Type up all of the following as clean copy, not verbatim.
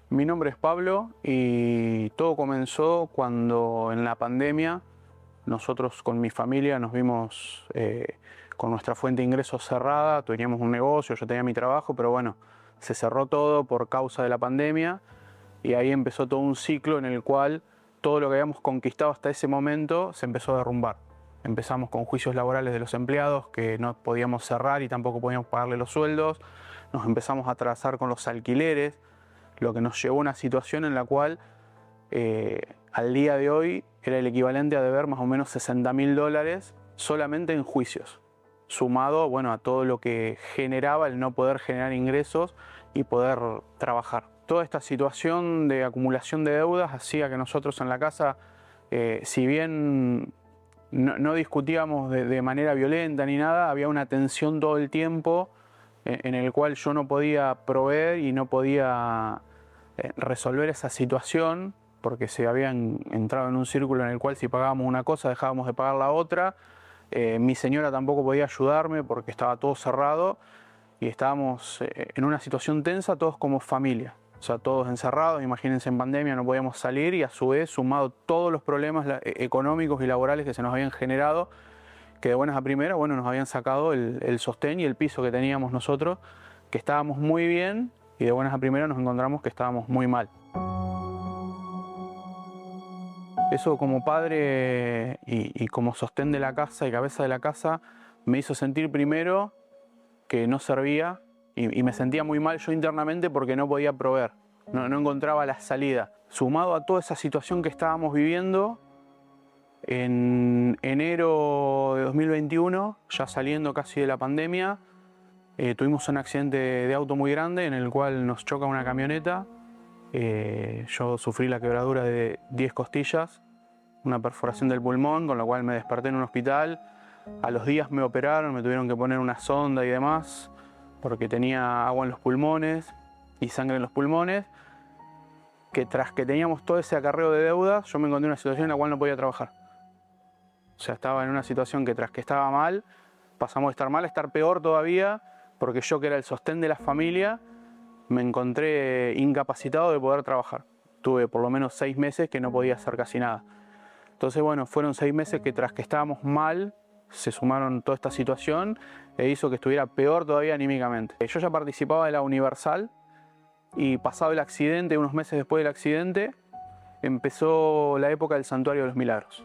Mi nombre es Pablo y todo comenzó cuando en la pandemia nosotros con mi familia nos vimos con nuestra fuente de ingresos cerrada. Teníamos un negocio, yo tenía mi trabajo, pero bueno, se cerró todo por causa de la pandemia y ahí empezó todo un ciclo en el cual todo lo que habíamos conquistado hasta ese momento se empezó a derrumbar. Empezamos con juicios laborales de los empleados que no podíamos cerrar y tampoco podíamos pagarle los sueldos. Nos empezamos a atrasar con los alquileres, lo que nos llevó a una situación en la cual al día de hoy era el equivalente a deber más o menos $60.000 solamente en juicios, sumado bueno, a todo lo que generaba el no poder generar ingresos y poder trabajar. Toda esta situación de acumulación de deudas hacía que nosotros en la casa, si bien no discutíamos de manera violenta ni nada, había una tensión todo el tiempo en el cual yo no podía proveer y no podía resolver esa situación porque se habían entrado en un círculo en el cual si pagábamos una cosa dejábamos de pagar la otra. Mi señora tampoco podía ayudarme porque estaba todo cerrado y estábamos en una situación tensa todos como familia. O sea, todos encerrados, imagínense en pandemia, no podíamos salir y a su vez sumado todos los problemas económicos y laborales que se nos habían generado, que de buenas a primeras, bueno, nos habían sacado el sostén y el piso que teníamos nosotros, que estábamos muy bien y de buenas a primeras nos encontramos que estábamos muy mal. Eso como padre y como sostén de la casa y cabeza de la casa me hizo sentir primero que no servía y me sentía muy mal yo internamente porque no podía proveer, no encontraba la salida. Sumado a toda esa situación que estábamos viviendo, en enero de 2021, ya saliendo casi de la pandemia, tuvimos un accidente de auto muy grande en el cual nos choca una camioneta. Yo sufrí la quebradura de 10 costillas, una perforación del pulmón, con lo cual me desperté en un hospital. A los días me operaron, me tuvieron que poner una sonda y demás, porque tenía agua en los pulmones y sangre en los pulmones, que tras que teníamos todo ese acarreo de deudas, yo me encontré en una situación en la cual no podía trabajar. O sea, estaba en una situación que tras que estaba mal, pasamos de estar mal a estar peor todavía, porque yo que era el sostén de la familia, me encontré incapacitado de poder trabajar. Tuve por lo menos 6 meses que no podía hacer casi nada. Entonces, bueno, fueron 6 meses que tras que estábamos mal, se sumaron toda esta situación e hizo que estuviera peor todavía anímicamente. Yo ya participaba de la Universal y pasado el accidente, unos meses después del accidente, empezó la época del Santuario de los Milagros.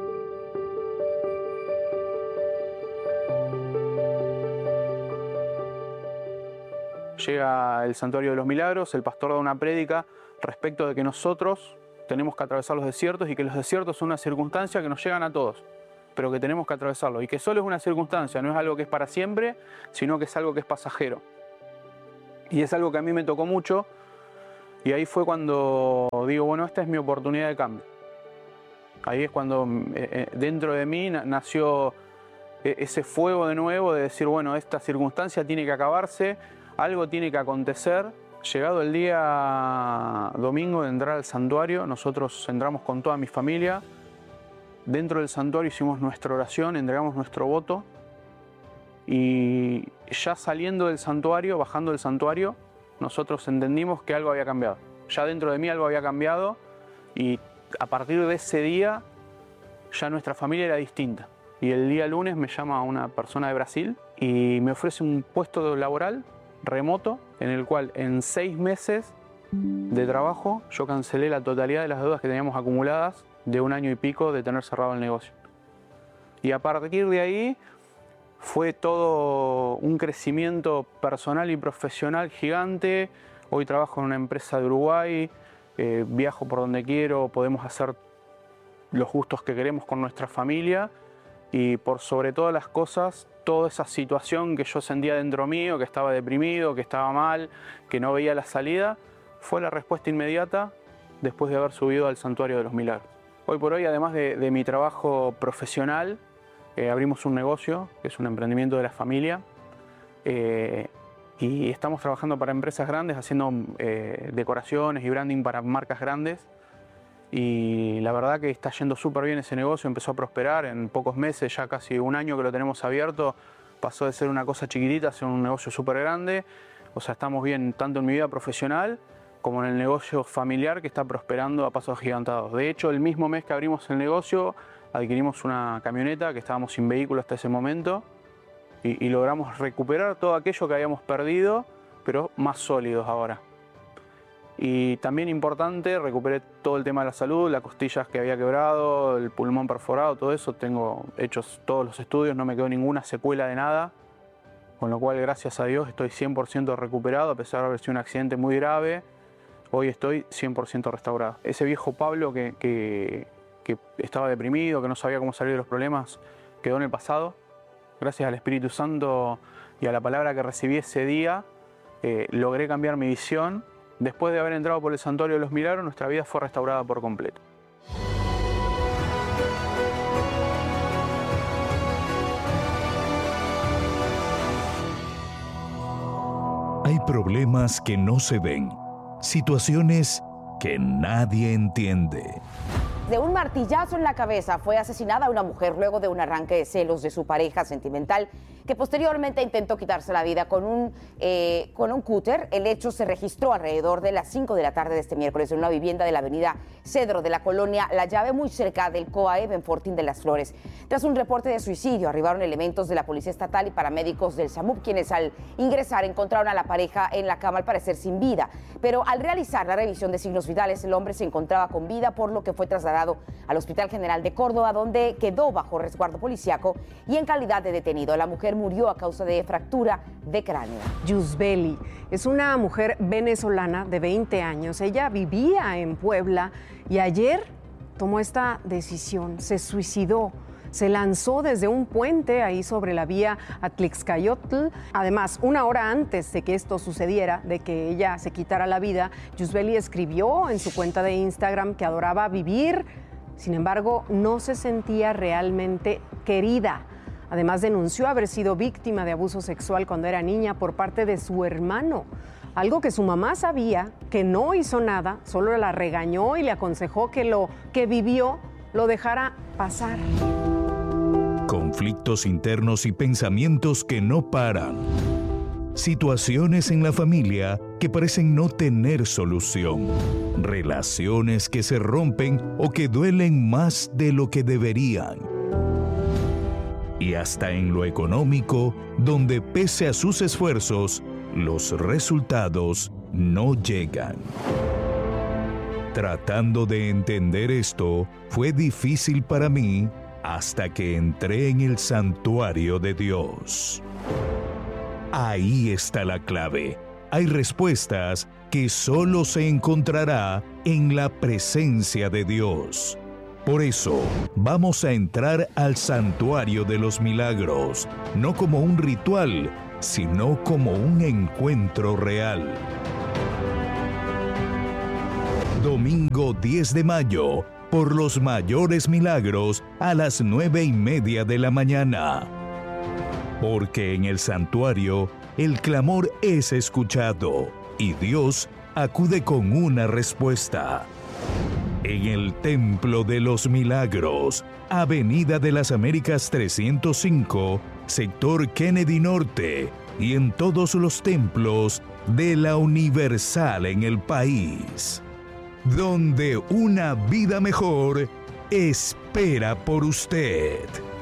Llega el Santuario de los Milagros, el pastor da una prédica respecto de que nosotros tenemos que atravesar los desiertos y que los desiertos son una circunstancia que nos llegan a todos, pero que tenemos que atravesarlo y que solo es una circunstancia, no es algo que es para siempre, sino que es algo que es pasajero. Y es algo que a mí me tocó mucho y ahí fue cuando digo, bueno, esta es mi oportunidad de cambio. Ahí es cuando dentro de mí nació ese fuego de nuevo de decir, bueno, esta circunstancia tiene que acabarse, algo tiene que acontecer. Llegado el día domingo de entrar al santuario, nosotros entramos con toda mi familia. Dentro del santuario hicimos nuestra oración, entregamos nuestro voto y ya saliendo del santuario, bajando del santuario, nosotros entendimos que algo había cambiado. Ya dentro de mí algo había cambiado y a partir de ese día ya nuestra familia era distinta. Y el día lunes me llama una persona de Brasil y me ofrece un puesto laboral remoto en el cual en 6 meses de trabajo yo cancelé la totalidad de las deudas que teníamos acumuladas de 1 año y pico de tener cerrado el negocio. Y a partir de ahí fue todo un crecimiento personal y profesional gigante. Hoy trabajo en una empresa de Uruguay, viajo por donde quiero, podemos hacer los gustos que queremos con nuestra familia y por sobre todas las cosas, toda esa situación que yo sentía dentro mío, que estaba deprimido, que estaba mal, que no veía la salida, fue la respuesta inmediata después de haber subido al Santuario de los Milagros. Hoy por hoy, además de mi trabajo profesional, abrimos un negocio, que es un emprendimiento de la familia, y estamos trabajando para empresas grandes, haciendo decoraciones y branding para marcas grandes. Y la verdad que está yendo súper bien ese negocio, empezó a prosperar en pocos meses, ya casi 1 año que lo tenemos abierto, pasó de ser una cosa chiquitita a ser un negocio súper grande. O sea, estamos bien tanto en mi vida profesional como en el negocio familiar que está prosperando a pasos agigantados. De hecho, el mismo mes que abrimos el negocio, adquirimos una camioneta, que estábamos sin vehículo hasta ese momento, y logramos recuperar todo aquello que habíamos perdido, pero más sólidos ahora. Y también importante, recuperé todo el tema de la salud, las costillas que había quebrado, el pulmón perforado, todo eso. Tengo hechos todos los estudios, no me quedó ninguna secuela de nada. Con lo cual, gracias a Dios, estoy 100% recuperado, a pesar de haber sido un accidente muy grave. Hoy estoy 100% restaurado. Ese viejo Pablo que estaba deprimido, que no sabía cómo salir de los problemas, quedó en el pasado. Gracias al Espíritu Santo y a la palabra que recibí ese día, logré cambiar mi visión. Después de haber entrado por el Santuario de los Milagros, nuestra vida fue restaurada por completo. Hay problemas que no se ven, situaciones que nadie entiende. De un martillazo en la cabeza fue asesinada una mujer luego de un arranque de celos de su pareja sentimental, que posteriormente intentó quitarse la vida con un cúter. El hecho se registró alrededor de las 5 de la tarde de este miércoles en una vivienda de la avenida Cedro de la colonia La Llave, muy cerca del COAEB en Fortín de las Flores. Tras un reporte de suicidio, arribaron elementos de la Policía Estatal y paramédicos del SAMUP, quienes al ingresar encontraron a la pareja en la cama, al parecer sin vida. Pero al realizar la revisión de signos vitales, el hombre se encontraba con vida, por lo que fue trasladado al Hospital General de Córdoba, donde quedó bajo resguardo policiaco y en calidad de detenido. La mujer murió a causa de fractura de cráneo. Yusbeli es una mujer venezolana de 20 años. Ella vivía en Puebla y ayer tomó esta decisión. Se suicidó. Se lanzó desde un puente ahí sobre la vía Atlixcayotl. Además, una hora antes de que esto sucediera, de que ella se quitara la vida, Yusbeli escribió en su cuenta de Instagram que adoraba vivir. Sin embargo, no se sentía realmente querida. Además, denunció haber sido víctima de abuso sexual cuando era niña por parte de su hermano. Algo que su mamá sabía, que no hizo nada, solo la regañó y le aconsejó que lo que vivió lo dejara pasar. Conflictos internos y pensamientos que no paran. Situaciones en la familia que parecen no tener solución. Relaciones que se rompen o que duelen más de lo que deberían. Y hasta en lo económico, donde pese a sus esfuerzos, los resultados no llegan. Tratando de entender esto, fue difícil para mí hasta que entré en el santuario de Dios. Ahí está la clave. Hay respuestas que solo se encontrará en la presencia de Dios. Por eso, vamos a entrar al Santuario de los Milagros, no como un ritual, sino como un encuentro real. Domingo 10 de mayo, por los mayores milagros a las 9:30 de la mañana. Porque en el santuario, el clamor es escuchado y Dios acude con una respuesta. En el Templo de los Milagros, Avenida de las Américas 305, sector Kennedy Norte, y en todos los templos de la Universal en el país, donde una vida mejor espera por usted.